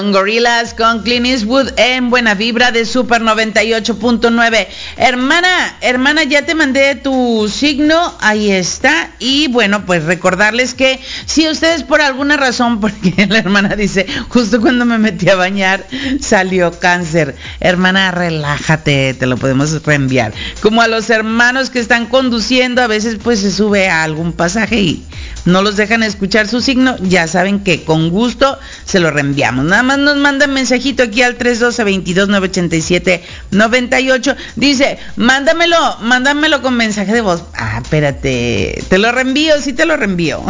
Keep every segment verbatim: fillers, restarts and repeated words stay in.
Gorillaz con Clint Eastwood en Buena Vibra de Super noventa y ocho punto nueve. Hermana, hermana, ya te mandé tu signo, ahí está. Y bueno, pues recordarles que si ustedes por alguna razón, porque la hermana dice, justo cuando me metí a bañar salió cáncer. Hermana, relájate, te lo podemos reenviar. Como a los hermanos que están conduciendo, a veces pues se sube a algún pasaje y no los dejan escuchar su signo, ya saben que con gusto se lo reenviamos. Nada más nos mandan mensajito aquí al tres uno dos, veintidós, novecientos ochenta y siete, noventa y ocho. Dice, mándamelo, mándamelo con mensaje de voz. Ah, espérate, te lo reenvío, sí te lo reenvío.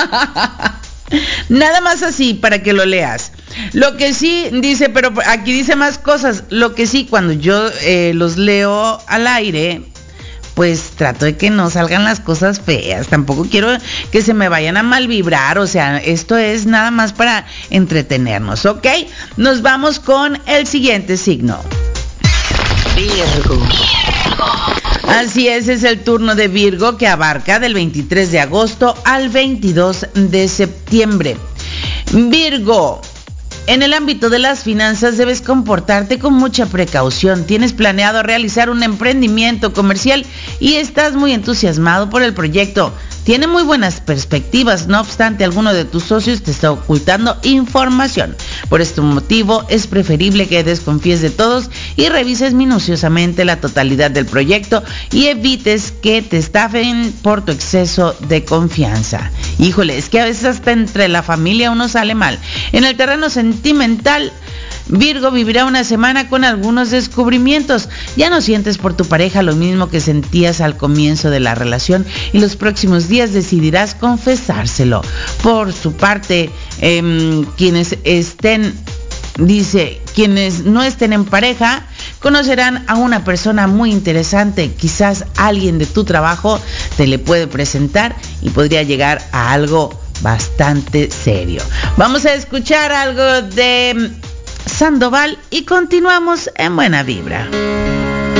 Nada más así para que lo leas. Lo que sí dice, pero aquí dice más cosas. Lo que sí, cuando yo eh, los leo al aire, pues trato de que no salgan las cosas feas. Tampoco quiero que se me vayan a mal vibrar. O sea, esto es nada más para entretenernos, ¿ok? Nos vamos con el siguiente signo. Virgo. Así es, es el turno de Virgo, que abarca del veintitrés de agosto al veintidós de septiembre. Virgo, en el ámbito de las finanzas debes comportarte con mucha precaución. Tienes planeado realizar un emprendimiento comercial y estás muy entusiasmado por el proyecto. Tiene muy buenas perspectivas, no obstante, alguno de tus socios te está ocultando información. Por este motivo, es preferible que desconfíes de todos y revises minuciosamente la totalidad del proyecto y evites que te estafen por tu exceso de confianza. Híjole, es que a veces hasta entre la familia uno sale mal. En el terreno sentimental, Virgo vivirá una semana con algunos descubrimientos. Ya no sientes por tu pareja lo mismo que sentías al comienzo de la relación y los próximos días decidirás confesárselo. Por su parte, eh, quienes estén, dice, quienes no estén en pareja conocerán a una persona muy interesante. Quizás alguien de tu trabajo te le puede presentar y podría llegar a algo bastante serio. Vamos a escuchar algo de Sandoval y continuamos en Buena Vibra.